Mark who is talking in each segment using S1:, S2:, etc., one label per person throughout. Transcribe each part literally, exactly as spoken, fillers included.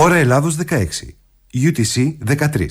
S1: Ώρα Ελλάδος δεκαέξι, γιου τι σι δεκατρία.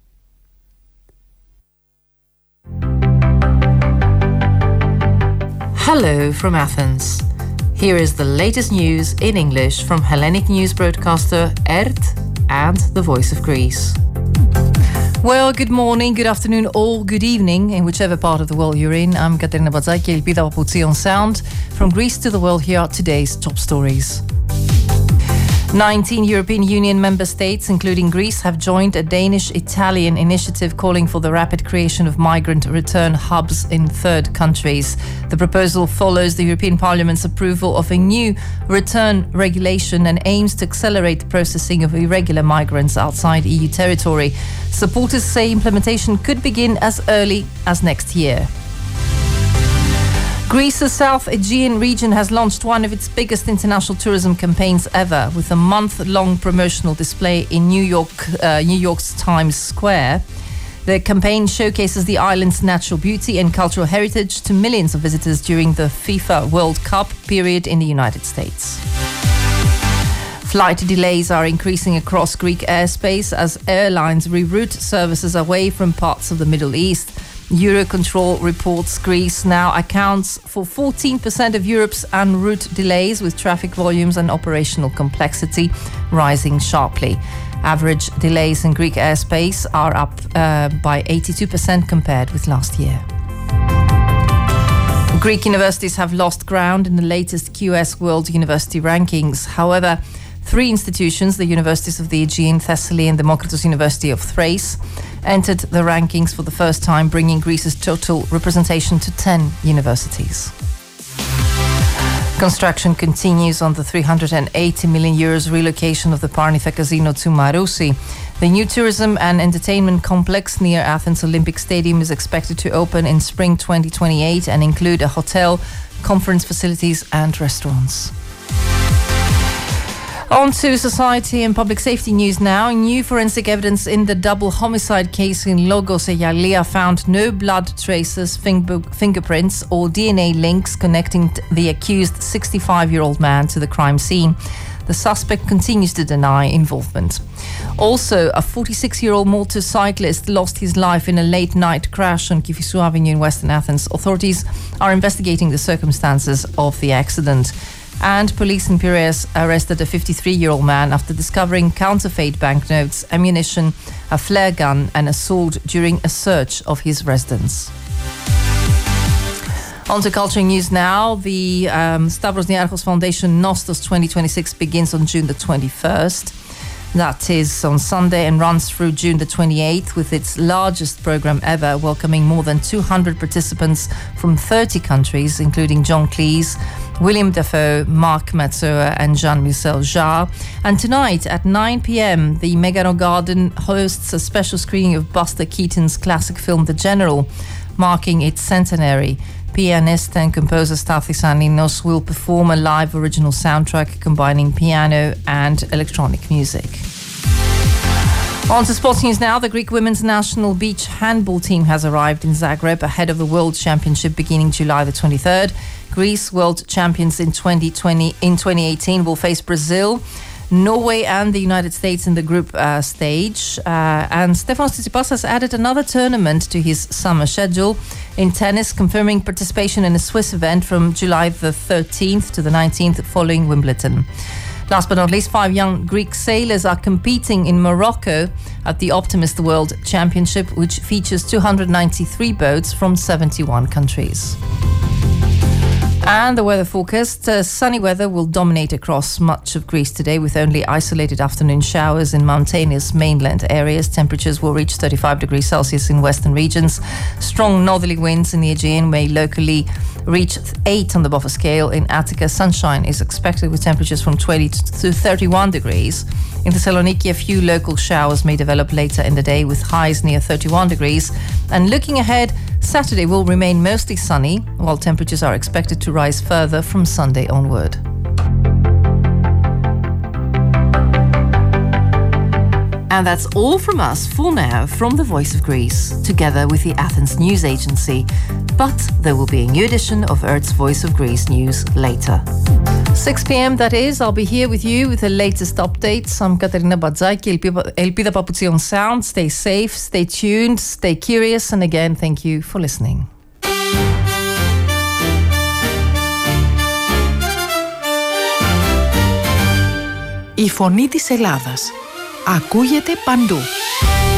S2: Hello from Athens. Here is the latest news in English from Hellenic news broadcaster E R T and the Voice of Greece. Well, good morning, good afternoon, or good evening, in whichever part of the world you're in. I'm Katerina Batzaki, Elpida Papoutsi on sound. From Greece to the world, here are today's top stories. nineteen European Union member states, including Greece, have joined a Danish-Italian initiative calling for the rapid creation of migrant return hubs in third countries. The proposal follows the European Parliament's approval of a new return regulation and aims to accelerate the processing of irregular migrants outside E U territory. Supporters say implementation could begin as early as next year. Greece's South Aegean region has launched one of its biggest international tourism campaigns ever, with a month-long promotional display in New York, uh, New York's Times Square. The campaign showcases the island's natural beauty and cultural heritage to millions of visitors during the FIFA World Cup period in the United States. Flight delays are increasing across Greek airspace as airlines reroute services away from parts of the Middle East. Eurocontrol reports Greece now accounts for fourteen percent of Europe's en route delays, with traffic volumes and operational complexity rising sharply. Average delays in Greek airspace are up uh, by eighty-two percent compared with last year. Greek universities have lost ground in the latest Q S World University Rankings. However, three institutions, the universities of the Aegean, Thessaly and Demokritos University of Thrace, entered the rankings for the first time, bringing Greece's total representation to ten universities. Construction continues on the three hundred eighty million euros relocation of the Parnitha Casino to Marousi. The new tourism and entertainment complex near Athens Olympic Stadium is expected to open in spring twenty twenty-eight and include a hotel, conference facilities and restaurants. On to society and public safety news now. New forensic evidence in the double homicide case in Logos, Eyalia, found no blood traces, finger- fingerprints or D N A links connecting the accused sixty-five-year-old man to the crime scene. The suspect continues to deny involvement. Also, a forty-six-year-old motorcyclist lost his life in a late-night crash on Kifissou Avenue in Western Athens. Authorities are investigating the circumstances of the accident. And police in Piraeus arrested a fifty-three-year-old man after discovering counterfeit banknotes, ammunition, a flare gun and a sword during a search of his residence. On to culture news now. The um, Stavros Niarchos Foundation Nostos twenty twenty-six begins on June the twenty-first. That is on Sunday and runs through June the twenty-eighth, with its largest program ever, welcoming more than two hundred participants from thirty countries, including John Cleese, William Dafoe, Mark Mazzola and Jean-Michel Jarre. And tonight at nine p.m, the Megano Garden hosts a special screening of Buster Keaton's classic film The General, marking its centenary. Pianist and composer Stathis Aninos will perform a live original soundtrack combining piano and electronic music. On to sports news now. The Greek women's national beach handball team has arrived in Zagreb ahead of the World Championship beginning July the twenty-third. Greece, world champions in twenty twenty in twenty eighteen, will face Brazil, Norway and the United States in the group uh, stage. Uh, and Stefanos Tsitsipas has added another tournament to his summer schedule in tennis, confirming participation in a Swiss event from July the thirteenth to the nineteenth following Wimbledon. Last but not least, five young Greek sailors are competing in Morocco at the Optimist World Championship, which features two hundred ninety-three boats from seventy-one countries. And the weather forecast, uh, sunny weather will dominate across much of Greece today, with only isolated afternoon showers in mountainous mainland areas. Temperatures will reach thirty-five degrees Celsius in western regions. Strong northerly winds in the Aegean may locally reach eight on the buffer scale. In Attica, sunshine is expected with temperatures from twenty to thirty-one degrees. In Thessaloniki, a few local showers may develop later in the day with highs near thirty-one degrees. And looking ahead, Saturday will remain mostly sunny, while temperatures are expected to rise further from Sunday onward. And that's all from us for now from the Voice of Greece, together with the Athens News Agency. But there will be a new edition of Earth's Voice of Greece news later. six p.m. that is, I'll be here with you with the latest updates. I'm Katerina Badzaki, Elpida Papoutsi on sound. Stay safe, stay tuned, stay curious, and again, thank you for listening.
S3: Η φωνή της Ελλάδας ακούγεται παντού.